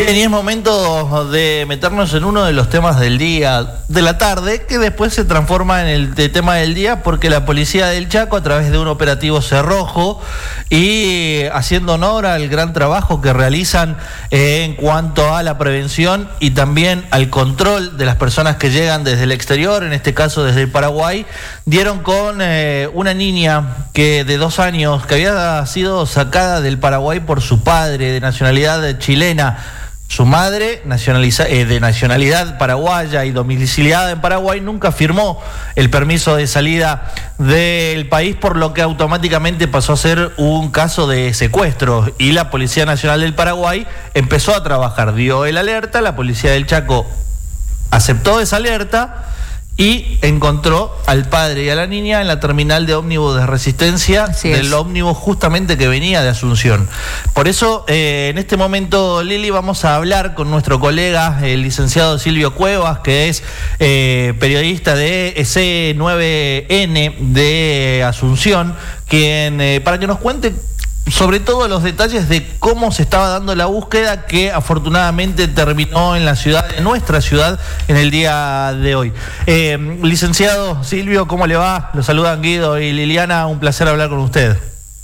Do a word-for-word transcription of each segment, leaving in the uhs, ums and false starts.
Bien, y es momento de meternos en uno de los temas del día, de la tarde, que después se transforma en el de tema del día, porque la policía del Chaco, a través de un operativo cerrojo y haciendo honor al gran trabajo que realizan eh, en cuanto a la prevención y también al control de las personas que llegan desde el exterior, en este caso desde el Paraguay, dieron con eh, una niña que de dos años que había sido sacada del Paraguay por su padre de nacionalidad chilena. Su madre, nacionaliza, eh, de nacionalidad paraguaya y domiciliada en Paraguay, nunca firmó el permiso de salida del país, por lo que automáticamente pasó a ser un caso de secuestro. Y la Policía Nacional del Paraguay empezó a trabajar, dio el alerta, la Policía del Chaco aceptó esa alerta y encontró al padre y a la niña en la terminal de ómnibus de Resistencia, del ómnibus justamente que venía de Asunción. Por eso, eh, en este momento, Lili, vamos a hablar con nuestro colega, el licenciado Silvio Cuevas, que es eh, periodista de C nueve N de Asunción, quien eh, para que nos cuente sobre todo los detalles de cómo se estaba dando la búsqueda, que afortunadamente terminó en la ciudad, en nuestra ciudad, en el día de hoy. Eh, licenciado Silvio, ¿cómo le va? Lo saludan Guido y Liliana, un placer hablar con usted.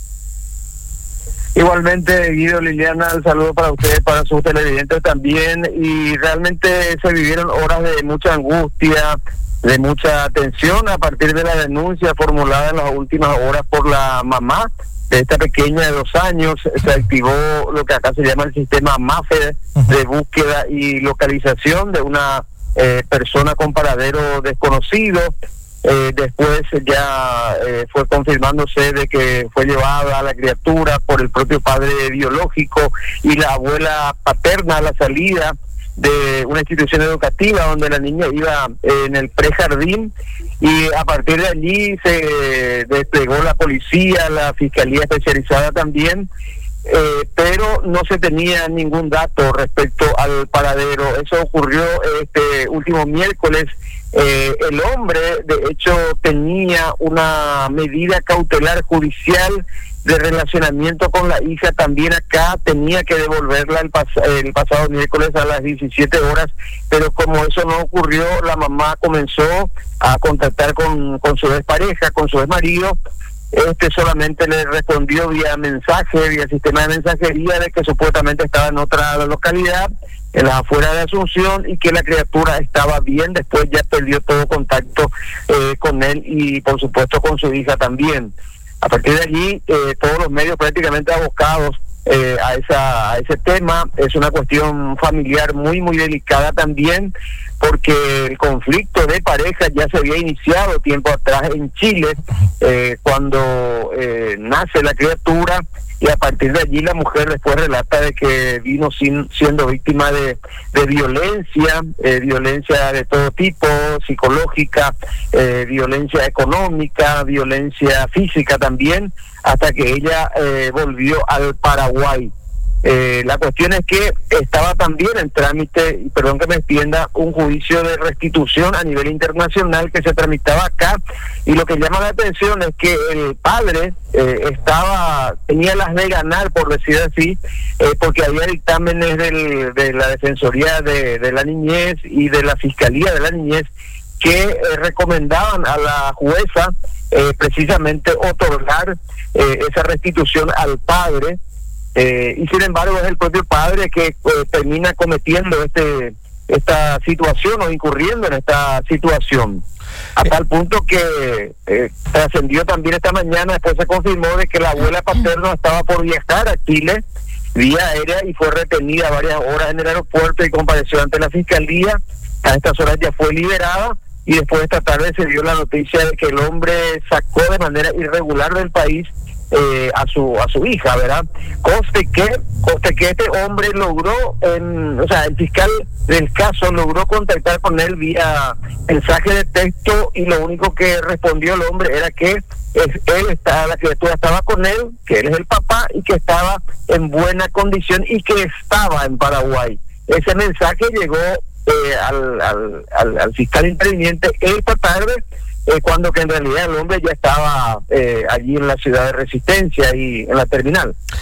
Igualmente, Guido, Liliana, el saludo para ustedes, para sus televidentes también, y realmente se vivieron horas de mucha angustia, de mucha tensión a partir de la denuncia formulada en las últimas horas por la mamá de esta pequeña de dos años. Se activó lo que acá se llama el sistema MAFE de búsqueda y localización de una eh, persona con paradero desconocido. Eh, después ya eh, fue confirmándose de que fue llevada a la criatura por el propio padre biológico y la abuela paterna a la salida de una institución educativa donde la niña iba en el prejardín, y a partir de allí se desplegó la policía, la fiscalía especializada también, eh, pero no se tenía ningún dato respecto al paradero. Eso ocurrió este último miércoles. Eh, el hombre, de hecho, tenía una medida cautelar judicial de relacionamiento con la hija también acá, tenía que devolverla el, pas el pasado miércoles a las diecisiete horas, pero como eso no ocurrió, la mamá comenzó a contactar con, con su expareja, con su exmarido. Este solamente le respondió vía mensaje, vía sistema de mensajería, de que supuestamente estaba en otra localidad, en las afueras de Asunción, y que la criatura estaba bien. Después ya perdió todo contacto eh, con él y por supuesto con su hija también. A partir de allí, eh, todos los medios prácticamente abocados eh, a esa a ese tema. Es una cuestión familiar muy, muy delicada también, porque el conflicto de pareja ya se había iniciado tiempo atrás en Chile, eh, cuando eh, nace la criatura, y a partir de allí la mujer después relata de que vino sin, siendo víctima de, de violencia, eh, violencia de todo tipo, psicológica, eh, violencia económica, violencia física también, hasta que ella eh, volvió al Paraguay. Eh, la cuestión es que estaba también en trámite, y perdón que me extienda, un juicio de restitución a nivel internacional que se tramitaba acá, y lo que llama la atención es que el padre eh, estaba tenía las de ganar, por decir así, eh, porque había dictámenes del, de la Defensoría de, de la Niñez y de la Fiscalía de la Niñez que eh, recomendaban a la jueza eh, precisamente otorgar eh, esa restitución al padre. Eh, y sin embargo es el propio padre que eh, termina cometiendo este esta situación o incurriendo en esta situación, a tal punto que eh, trascendió también esta mañana. Después se confirmó de que la abuela paterna estaba por viajar a Chile vía aérea y fue retenida varias horas en el aeropuerto y compareció ante la fiscalía. A estas horas ya fue liberada, y después de esta tarde se dio la noticia de que el hombre sacó de manera irregular del país Eh, a su a su hija, ¿verdad? Conste que conste que este hombre logró, en, o sea, el fiscal del caso logró contactar con él vía mensaje de texto, y lo único que respondió el hombre era que es, él está, la criatura estaba con él, que él es el papá y que estaba en buena condición y que estaba en Paraguay. Ese mensaje llegó eh, al, al, al, al fiscal interviniente esta tarde, Eh, cuando que en realidad el hombre ya estaba eh, allí en la ciudad de Resistencia y en la terminal.